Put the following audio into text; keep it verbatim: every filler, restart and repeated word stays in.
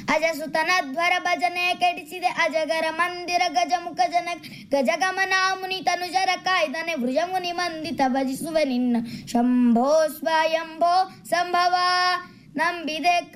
ಅಜಸುತನಧ್ವರ ಭಜನೆ ಕೆಡಿಸಿದೆ ಅಜಗರ ಮಂದಿರ ಗಜಮುಖ ಜನ ಗಜಗಮನ ಮುನಿ ತನುಜರ ಕಾಯ್ದನೆ ವೃಜಮುನಿ ಮಂದಿತ ಭಜಿಸುವೆ ನಿನ್ನ ಶಂಭೋ ಸ್ವಯಂಭೋ ಸಂಭವ ನಂಬಿದೆ